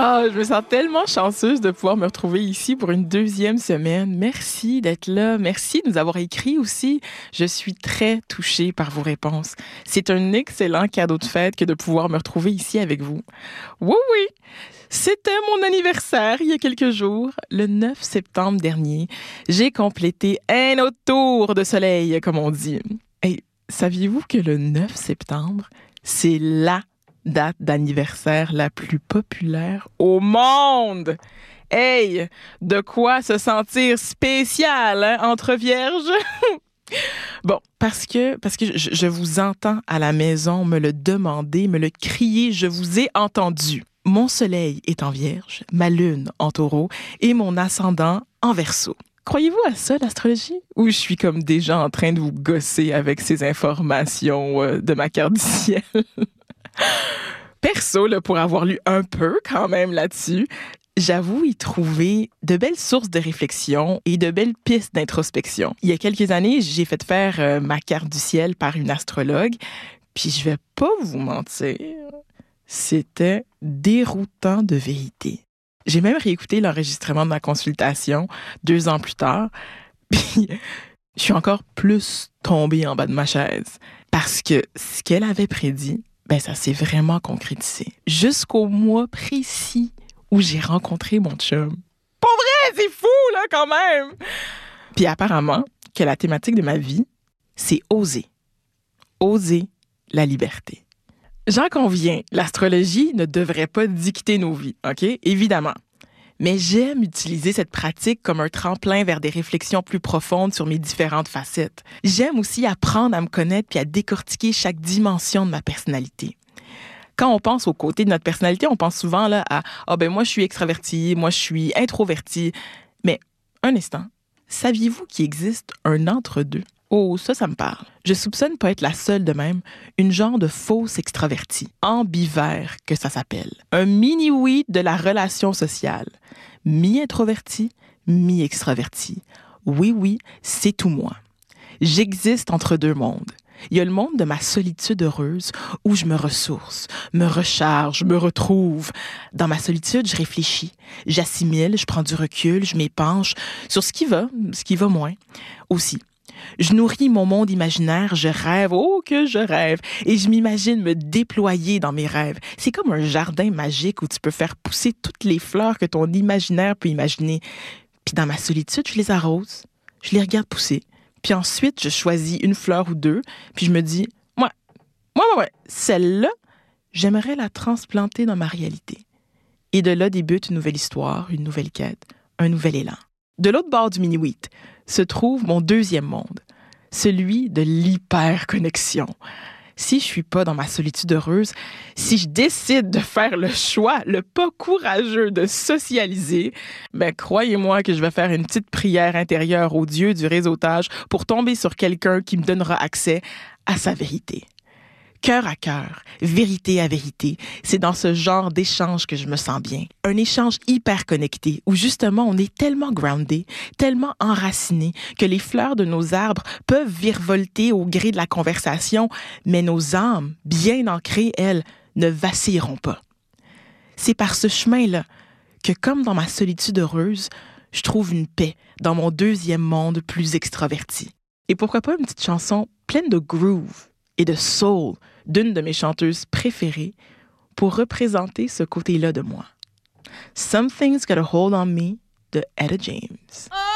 Ah, je me sens tellement chanceuse de pouvoir me retrouver ici pour une deuxième semaine. Merci d'être là. Merci de nous avoir écrit aussi. Je suis très touchée par vos réponses. C'est un excellent cadeau de fête que de pouvoir me retrouver ici avec vous. Oui, oui. C'était mon anniversaire il y a quelques jours, le 9 septembre dernier. J'ai complété un autre tour de soleil, comme on dit. Et saviez-vous que le 9 septembre, c'est la date d'anniversaire la plus populaire au monde? Hey, de quoi se sentir spécial, hein, entre vierges? Bon, parce que je vous entends à la maison me le demander, me le crier, je vous ai entendu. Mon soleil est en Vierge, ma lune en Taureau et mon ascendant en Verseau. Croyez-vous à ça, l'astrologie? Ou je suis comme déjà en train de vous gosser avec ces informations de ma carte du ciel? Perso, là, pour avoir lu un peu quand même là-dessus, j'avoue y trouver de belles sources de réflexion et de belles pistes d'introspection. Il y a quelques années, j'ai fait faire ma carte du ciel par une astrologue, puis je vais pas vous mentir, c'était déroutant de vérité. J'ai même réécouté l'enregistrement de ma consultation 2 ans plus tard, puis je suis encore plus tombée en bas de ma chaise parce que ce qu'elle avait prédit, ben ça s'est vraiment concrétisé. Jusqu'au mois précis où j'ai rencontré mon chum. Pour vrai, c'est fou, là, quand même! Puis apparemment, que la thématique de ma vie, c'est oser. Oser la liberté. J'en conviens, l'astrologie ne devrait pas dicter nos vies, OK? Évidemment. Mais j'aime utiliser cette pratique comme un tremplin vers des réflexions plus profondes sur mes différentes facettes. J'aime aussi apprendre à me connaître puis à décortiquer chaque dimension de ma personnalité. Quand on pense au côté de notre personnalité, on pense souvent là à « Ah ben moi je suis extraverti, moi je suis introverti ». Mais un instant, saviez-vous qu'il existe un entre-deux? Oh, ça me parle. Je soupçonne pas être la seule de même, une genre de fausse extravertie, ambivert que ça s'appelle. Un mini-oui de la relation sociale. Mi-introverti, mi-extraverti. Oui, c'est tout moi. J'existe entre deux mondes. Il y a le monde de ma solitude heureuse où je me ressource, me recharge, me retrouve. Dans ma solitude, je réfléchis, j'assimile, je prends du recul, je m'épanche sur ce qui va moins. Aussi, je nourris mon monde imaginaire, je rêve, oh que je rêve, et je m'imagine me déployer dans mes rêves. C'est comme un jardin magique où tu peux faire pousser toutes les fleurs que ton imaginaire peut imaginer. Puis dans ma solitude, je les arrose, je les regarde pousser. Puis ensuite, je choisis une fleur ou deux, puis je me dis, ouais, celle-là, j'aimerais la transplanter dans ma réalité. Et de là débute une nouvelle histoire, une nouvelle quête, un nouvel élan. De l'autre bord du mini-wheat se trouve mon deuxième monde, celui de l'hyperconnexion. Si je suis pas dans ma solitude heureuse, si je décide de faire le choix, le pas courageux de socialiser, ben croyez-moi que je vais faire une petite prière intérieure au Dieu du réseautage pour tomber sur quelqu'un qui me donnera accès à sa vérité. Cœur à cœur, vérité à vérité, c'est dans ce genre d'échange que je me sens bien. Un échange hyper connecté où justement on est tellement groundé, tellement enraciné que les fleurs de nos arbres peuvent virevolter au gré de la conversation, mais nos âmes, bien ancrées, elles, ne vacilleront pas. C'est par ce chemin-là que, comme dans ma solitude heureuse, je trouve une paix dans mon deuxième monde plus extraverti. Et pourquoi pas une petite chanson pleine de groove et de soul d'une de mes chanteuses préférées pour représenter ce côté-là de moi. Something's Got a Hold on Me de Etta James.